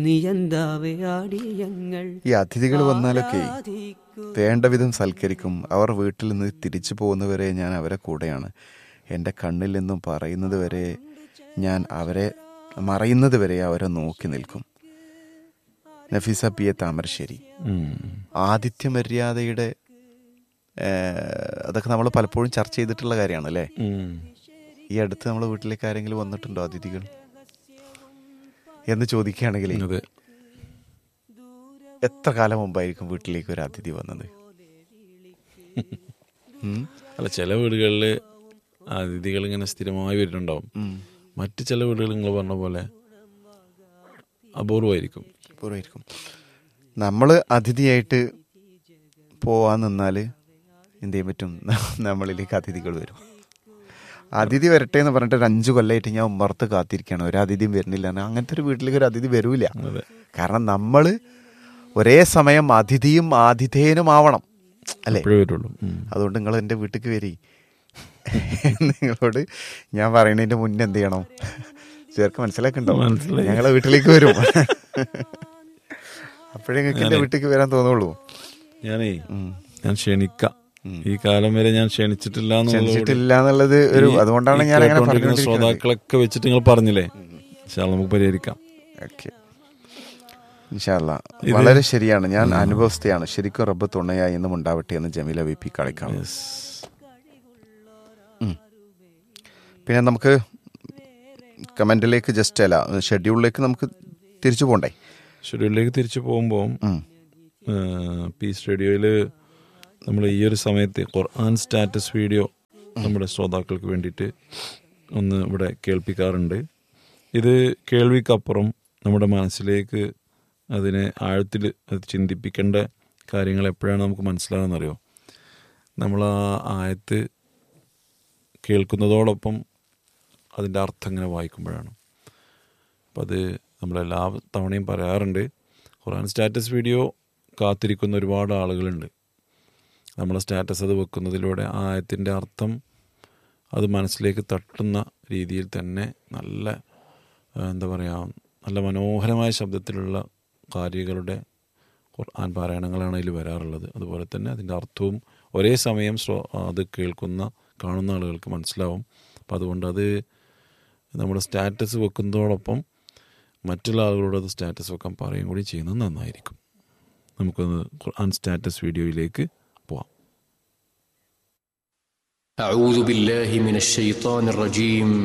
ഈ അതിഥികൾ വന്നാലൊക്കെ വേണ്ട വിധം സൽക്കരിക്കും. അവർ വീട്ടിൽ നിന്ന് തിരിച്ചു പോകുന്നവരെ ഞാൻ അവരെ കൂടെയാണ്. എൻ്റെ കണ്ണിൽ നിന്നും പറയുന്നത് വരെ ഞാൻ അവരെ മറയുന്നത് വരെ അവരെ നോക്കി നിൽക്കും. Nafeesa P A Thamarassery. ആതിഥ്യ മര്യാദയുടെ അതൊക്കെ നമ്മൾ പലപ്പോഴും ചർച്ച ചെയ്തിട്ടുള്ള കാര്യമാണ് അല്ലേ? ഈ അടുത്ത് നമ്മളെ വീട്ടിലേക്ക് ആരെങ്കിലും വന്നിട്ടുണ്ടോ അതിഥികൾ എന്ന് ചോദിക്കുകയാണെങ്കിൽ എത്ര കാലം മുമ്പായിരിക്കും വീട്ടിലേക്ക് ഒരു അതിഥി വന്നത്? അല്ല, ചില വീടുകളിൽ അതിഥികൾ ഇങ്ങനെ സ്ഥിരമായി വരുന്നുണ്ടാവും. മറ്റു ചില വീടുകൾ നിങ്ങൾ പറഞ്ഞ പോലെ അപൂർവമായിരിക്കും. നമ്മൾ അതിഥിയായിട്ട് പോവാൻ നിന്നാൽ എന്ത് ചെയ്യാൻ പറ്റും? നമ്മളിലേക്ക് അതിഥികൾ വരും. അതിഥി വരട്ടെ എന്ന് പറഞ്ഞിട്ട് ഒരു 5 കൊല്ലമായിട്ട് ഞാൻ ഉമ്മർത്ത് കാത്തിരിക്കുകയാണ്, ഒരു അതിഥിയും വരുന്നില്ല. അങ്ങനത്തെ ഒരു വീട്ടിലേക്ക് ഒരു അതിഥി വരൂല. കാരണം നമ്മൾ ഒരേ സമയം അതിഥിയും ആതിഥേയനുമാവണം അല്ലേ? അതുകൊണ്ട് നിങ്ങൾ എൻ്റെ വീട്ടിലേക്ക് വരി. നിങ്ങളോട് ഞാൻ പറയുന്നതിൻ്റെ മുന്നേ എന്ത് ചെയ്യണം? ചേർക്ക് മനസ്സിലാക്കണ്ടോ? ഞങ്ങളെ വീട്ടിലേക്ക് വരും. അപ്പോഴേ നിങ്ങൾക്ക് എൻ്റെ വീട്ടിലേക്ക് വരാൻ തോന്നുള്ളൂ. ഞാൻ ക്ഷണിക്കാം. ഈ കാലം വരെ ഞാൻ ക്ഷണിച്ചിട്ടില്ല എന്നുള്ളത് ഒരു, അതുകൊണ്ടാണ് ഞാൻ ശ്രോതാക്കളൊക്കെ വെച്ചിട്ട് നിങ്ങൾ പറഞ്ഞില്ലേ, നമുക്ക് പരിഹരിക്കാം. ഇൻഷാ അല്ലാ. വളരെ ശരിയാണ്. ഞാൻ അനുഭവസ്ഥയാണ്. ശരിക്കും റബ്ബ് തുണയായി എന്നും ഉണ്ടാവട്ടെ എന്ന് ജമീല വി പി കളിക്കാം. പിന്നെ നമുക്ക് കമന്റിലേക്ക് ജസ്റ്റ് അല്ല, ഷെഡ്യൂളിലേക്ക് നമുക്ക് തിരിച്ചു പോകണ്ടേ? ഷെഡ്യൂളിലേക്ക് തിരിച്ചു പോകുമ്പോൾ പീസ് റേഡിയോയിൽ നമ്മൾ ഈ ഒരു സമയത്ത് ഖുർആൻ സ്റ്റാറ്റസ് വീഡിയോ നമ്മുടെ ശ്രോതാക്കൾക്ക് വേണ്ടിയിട്ട് ഒന്ന് ഇവിടെ കേൾപ്പിക്കാറുണ്ട്. ഇത് കേൾവിക്കപ്പുറം നമ്മുടെ മനസ്സിലേക്ക് അതിനെ ആഴത്തിൽ അത് ചിന്തിപ്പിക്കേണ്ട കാര്യങ്ങൾ എപ്പോഴാണ് നമുക്ക് മനസ്സിലാകുന്നറിയോ? നമ്മൾ ആ ആയത്ത് കേൾക്കുന്നതോടൊപ്പം അതിൻ്റെ അർത്ഥം ഇങ്ങനെ വായിക്കുമ്പോഴാണ്. അപ്പം അത് നമ്മളെല്ലാ തവണയും പറയാറുണ്ട്, ഖുർആൻ സ്റ്റാറ്റസ് വീഡിയോ കാത്തിരിക്കുന്ന ഒരുപാട് ആളുകളുണ്ട്. നമ്മളെ സ്റ്റാറ്റസ് അത് വെക്കുന്നതിലൂടെ ആ ആയത്തിൻ്റെ അർത്ഥം അത് മനസ്സിലേക്ക് തട്ടുന്ന രീതിയിൽ തന്നെ നല്ല എന്താ പറയുക, നല്ല മനോഹരമായ ശബ്ദത്തിലുള്ള കാരികളുടെ ഖുർആൻ പാരായണങ്ങളാണ് അതിൽ വരാറുള്ളത്. അതുപോലെ തന്നെ അതിൻ്റെ അർത്ഥവും ഒരേ സമയം അത് കാണുന്ന ആളുകൾക്ക് മനസ്സിലാവും. അപ്പം അതുകൊണ്ട് അത് നമ്മുടെ സ്റ്റാറ്റസ് വെക്കുന്നതോടൊപ്പം മറ്റുള്ള ആളുകളോട് അത് സ്റ്റാറ്റസ് വെക്കാൻ പറയുകയും കൂടി ചെയ്യുന്നത് നന്നായിരിക്കും. നമുക്കൊന്ന് ഖുർആൻ സ്റ്റാറ്റസ് വീഡിയോയിലേക്ക് പോവാം. أعوذ بالله من الشيطان الرجيم